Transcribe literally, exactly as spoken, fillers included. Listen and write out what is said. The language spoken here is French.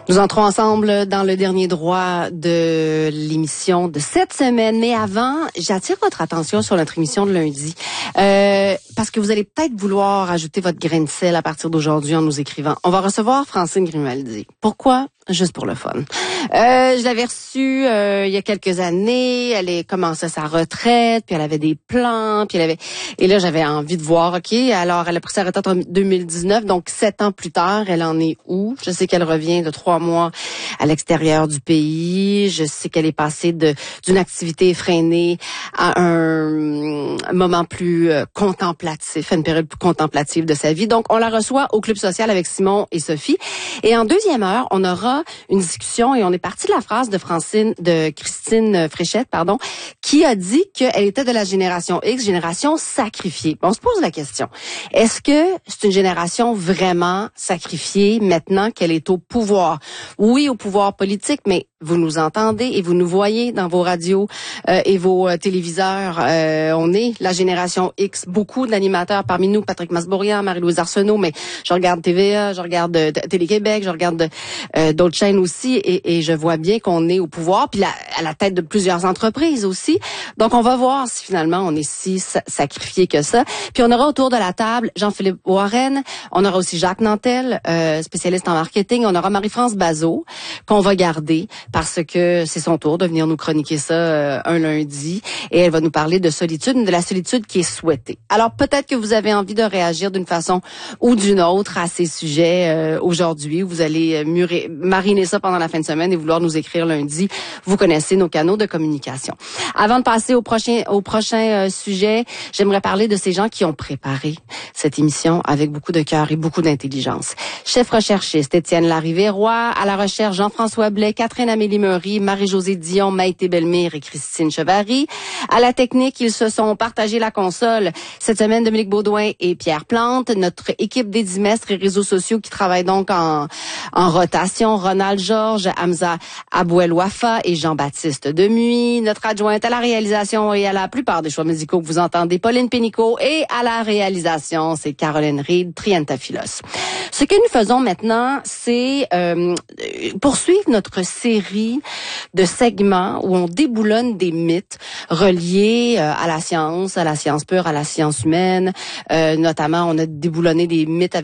Nous entrons ensemble dans le dernier droit de l'émission de cette semaine. Mais avant, j'attire votre attention sur notre émission de lundi. Euh, parce que vous allez peut-être vouloir ajouter votre grain de sel à partir d'aujourd'hui en nous écrivant. On va recevoir Francine Grimaldi. Pourquoi? Juste pour le fun. Euh, je l'avais reçue euh, il y a quelques années. Elle est commencé sa retraite, puis elle avait des plans, puis elle avait. Et là, j'avais envie de voir. Ok, alors elle a pris sa retraite en deux mille dix-neuf, donc sept ans plus tard, elle en est où? Je sais qu'elle revient de trois mois à l'extérieur du pays. Je sais qu'elle est passée de d'une activité effrénée à un, un moment plus euh, contemplatif, à une période plus contemplative de sa vie. Donc, on la reçoit au Club social avec Simon et Sophie. Et en deuxième heure, on aura une discussion et on est parti de la phrase de Francine, de Christine Fréchette, pardon, qui a dit qu'elle était de la génération X, génération sacrifiée. On se pose la question. Est-ce que c'est une génération vraiment sacrifiée maintenant qu'elle est au pouvoir? Oui, au pouvoir politique, mais vous nous entendez et vous nous voyez dans vos radios euh, et vos euh, téléviseurs. Euh, on est la génération X. Beaucoup d'animateurs parmi nous, Patrick Masbourian, Marie-Louise Arsenault, mais je regarde T V A, je regarde euh, Télé-Québec, je regarde euh, d'autres chaînes aussi et, et je vois bien qu'on est au pouvoir, puis la, à la tête de plusieurs entreprises aussi. Donc, on va voir si finalement on est si sacrifié que ça. Puis on aura autour de la table Jean-Philippe Warren, on aura aussi Jacques Nantel, euh, spécialiste en marketing, on aura Marie-France Bazot, qu'on va garder parce que c'est son tour de venir nous chroniquer ça euh, un lundi et elle va nous parler de solitude, de la solitude qui est souhaitée. Alors peut-être que vous avez envie de réagir d'une façon ou d'une autre à ces sujets euh, aujourd'hui, vous allez murer, mariner ça pendant la fin de semaine et vouloir nous écrire lundi. Vous connaissez nos canaux de communication. Avant de passer au prochain au prochain euh, sujet, j'aimerais parler de ces gens qui ont préparé cette émission avec beaucoup de cœur et beaucoup d'intelligence. Chef recherchiste Étienne Larivé-Roy, à la recherche Jean-François Blais, Catherine Amélie Meury, Marie-Josée Dion, Maïté Bellemire et Christine Chevary. À la technique, ils se sont partagés la console cette semaine, Dominique Baudouin et Pierre Plante. Notre équipe d'édimestres et réseaux sociaux qui travaille donc en, en rotation, Ronald Georges, Hamza Abouel-Wafa et Jean-Baptiste Demuy. Notre adjointe à la réalisation et à la plupart des choix musicaux que vous entendez, Pauline Pénicaud, et à la réalisation, c'est Caroline Reed, Trientafilos. Ce que nous faisons maintenant, c'est euh, poursuivre notre série de segments où on déboulonne des mythes reliés euh, à la science, à la science pure, à la science humaine. Euh, notamment, on a déboulonné des mythes